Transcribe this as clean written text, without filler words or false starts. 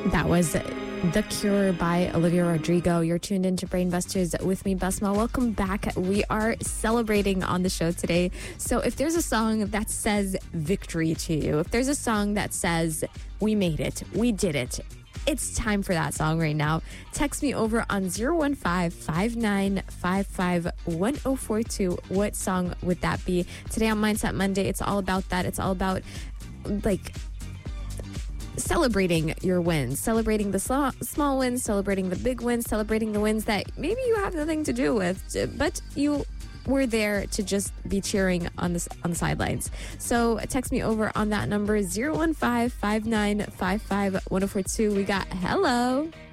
That was The Cure by Olivia Rodrigo. You're tuned into Brainbusters with me, Basma. Welcome back. We are celebrating on the show today. So if there's a song that says victory to you, if there's a song that says we made it, we did it, it's time for that song right now. Text me over on 015-5955-1042. What song would that be? Today on Mindset Monday, it's all about that. It's all about celebrating your wins, celebrating the small wins, celebrating the big wins, celebrating the wins that maybe you have nothing to do with, but you were there to just be cheering on the sidelines. So text me over on that number, 015-5955-1042. We got hello.